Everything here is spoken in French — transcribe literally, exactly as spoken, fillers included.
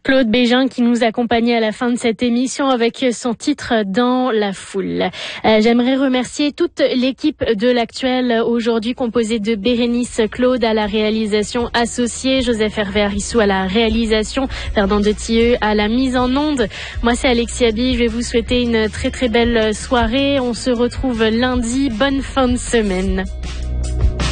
Claude Bégin qui nous accompagnait à la fin de cette émission avec son titre Dans la foule. Euh, j'aimerais remercier toute l'équipe de l'Actuel aujourd'hui composée de Bérénice Claude à la réalisation associée, Joseph Hervé Arissou à la réalisation, Fernand de Thieux à la mise en onde. Moi c'est Alexis Abi, je vais vous souhaiter une très très belle soirée. On se retrouve lundi. Bonne fin de semaine.